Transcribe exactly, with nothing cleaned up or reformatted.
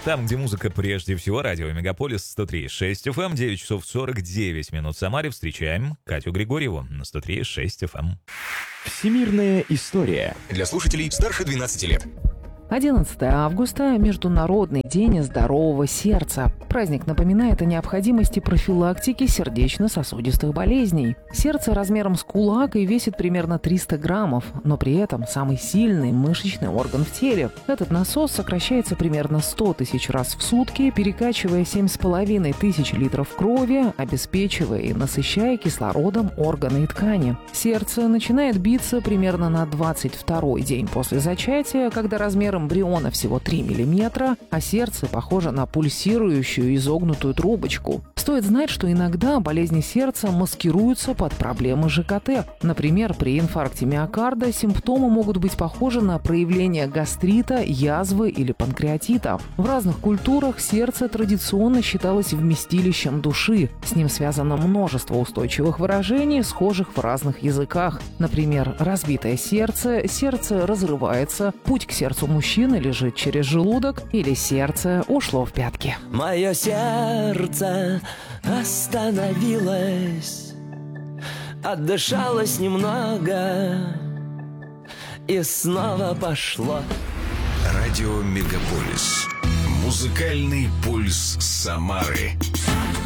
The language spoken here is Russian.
Там, где музыка прежде всего, радио Мегаполис сто три и шесть эф эм, девять часов сорок девять минут в Самаре. Встречаем Катю Григорьеву на сто три и шесть эф эм. Всемирная история. Для слушателей старше двенадцати лет. одиннадцатое августа – Международный день здорового сердца. Праздник напоминает о необходимости профилактики сердечно-сосудистых болезней. Сердце размером с кулак и весит примерно триста граммов, но при этом самый сильный мышечный орган в теле. Этот насос сокращается примерно сто тысяч раз в сутки, перекачивая семь с половиной тысяч литров крови, обеспечивая и насыщая кислородом органы и ткани. Сердце начинает биться примерно на двадцать второй день после зачатия, когда размер эмбриона всего три миллиметра, а сердце похоже на пульсирующую изогнутую трубочку. Стоит знать, что иногда болезни сердца маскируются под проблемы ЖКТ. Например, при инфаркте миокарда симптомы могут быть похожи на проявление гастрита, язвы или панкреатита. В разных культурах сердце традиционно считалось вместилищем души. С ним связано множество устойчивых выражений, схожих в разных языках. Например, разбитое сердце, сердце разрывается, путь к сердцу мужчины лежит через желудок или сердце ушло в пятки. Мое сердце остановилось, отдышалось немного и снова пошло. Радио Мегаполис. Музыкальный пульс Самары.